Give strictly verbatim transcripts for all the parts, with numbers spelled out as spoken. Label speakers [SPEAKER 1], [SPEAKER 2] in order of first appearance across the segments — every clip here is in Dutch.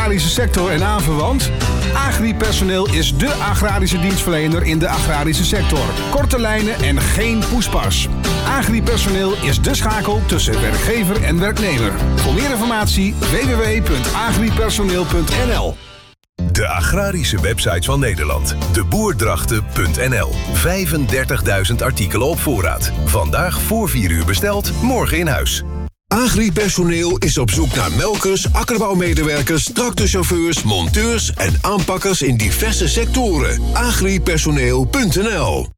[SPEAKER 1] agrarische sector en aanverwant? Agripersoneel is dé agrarische dienstverlener in de agrarische sector. Korte lijnen en geen poespas. Agripersoneel is de schakel tussen werkgever en werknemer. Voor meer informatie w w w punt agripersoneel punt n l.
[SPEAKER 2] De agrarische websites van Nederland. de boerdrachten punt n l. vijfendertigduizend artikelen op voorraad. Vandaag voor vier uur besteld, morgen in huis.
[SPEAKER 3] Agripersoneel is op zoek naar melkers, akkerbouwmedewerkers, tractorchauffeurs, monteurs en aanpakkers in diverse sectoren. agripersoneel punt n l.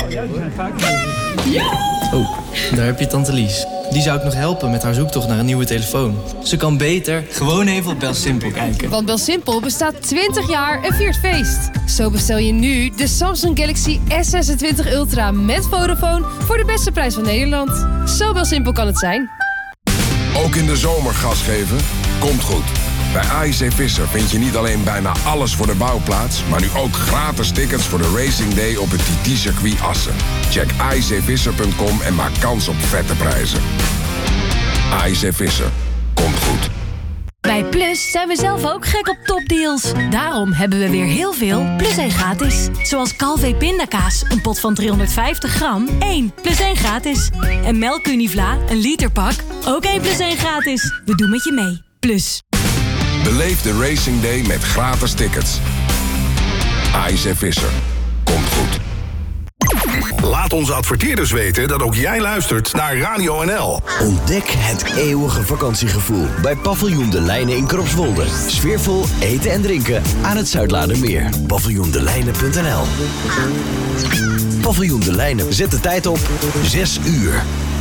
[SPEAKER 4] Oh, daar heb je tante Lies. Die zou ik nog helpen met haar zoektocht naar een nieuwe telefoon. Ze kan beter gewoon even op BelSimpel kijken.
[SPEAKER 5] Want BelSimpel bestaat twintig jaar en viert feest. Zo bestel je nu de Samsung Galaxy S zesentwintig Ultra met Vodafone voor de beste prijs van Nederland. Zo BelSimpel kan het zijn.
[SPEAKER 6] Ook in de zomer gas geven? Komt goed. Bij A I C Visser vind je niet alleen bijna alles voor de bouwplaats, maar nu ook gratis tickets voor de Racing Day op het T T-circuit Assen. Check a i c visser punt com en maak kans op vette prijzen. A I C Visser. Komt goed.
[SPEAKER 7] Bij Plus zijn we zelf ook gek op topdeals. Daarom hebben we weer heel veel Plus één gratis. Zoals Calvé pindakaas, een pot van driehonderdvijftig gram, één plus één gratis. En melkunivla, een liter pak, ook één plus één gratis. We doen met je mee. Plus.
[SPEAKER 6] Beleef de Racing Day met gratis tickets. A I C Visser. Komt goed.
[SPEAKER 2] Laat onze adverteerders weten dat ook jij luistert naar Radio N L.
[SPEAKER 8] Ontdek het eeuwige vakantiegevoel bij Paviljoen de Lijnen in Kropswolde. Sfeervol eten en drinken aan het Zuidlaardermeer. paviljoen de lijnen punt n l. Paviljoen de Lijnen. Zet de tijd op zes uur.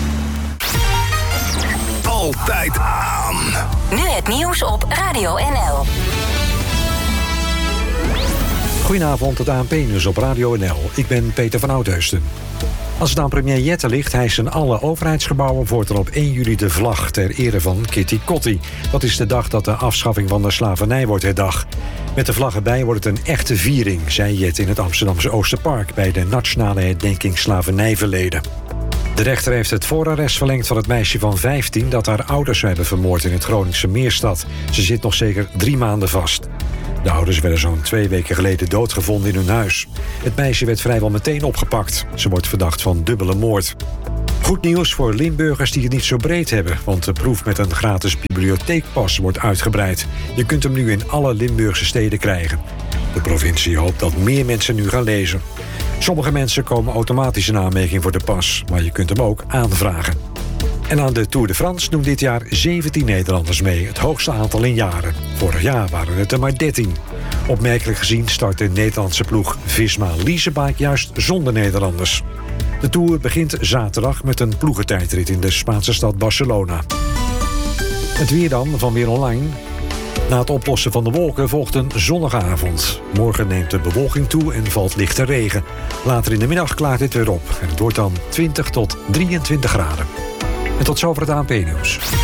[SPEAKER 2] Altijd aan.
[SPEAKER 9] Nu het nieuws op Radio N L.
[SPEAKER 10] Goedenavond, het A N P-nieuws op Radio N L. Ik ben Peter van Oudheusden. Als het aan premier Jette ligt, hijsen alle overheidsgebouwen voortaan op één juli de vlag ter ere van Kitty Kotti. Dat is de dag dat de afschaffing van de slavernij wordt herdacht. Met de vlag erbij wordt het een echte viering, zei Jette in het Amsterdamse Oosterpark bij de nationale herdenking slavernijverleden. De rechter heeft het voorarrest verlengd van het meisje van vijftien dat haar ouders hebben vermoord in het Groningse Meerstad. Ze zit nog zeker drie maanden vast. De ouders werden zo'n twee weken geleden doodgevonden in hun huis. Het meisje werd vrijwel meteen opgepakt. Ze wordt verdacht van dubbele moord. Goed nieuws voor Limburgers die het niet zo breed hebben, want de proef met een gratis bibliotheekpas wordt uitgebreid. Je kunt hem nu in alle Limburgse steden krijgen. De provincie hoopt dat meer mensen nu gaan lezen. Sommige mensen komen automatisch in aanmerking voor de pas, maar je kunt hem ook aanvragen. En aan de Tour de France doen dit jaar zeventien Nederlanders mee, het hoogste aantal in jaren. Vorig jaar waren het er maar dertien. Opmerkelijk gezien start de Nederlandse ploeg Visma-Leasebike juist zonder Nederlanders. De Tour begint zaterdag met een ploegentijdrit in de Spaanse stad Barcelona. Het weer dan van Weer Online. Na het oplossen van de wolken volgt een zonnige avond. Morgen neemt de bewolking toe en valt lichte regen. Later in de middag klaart het weer op en het wordt dan twintig tot drieëntwintig graden. En tot zover het A N P-nieuws.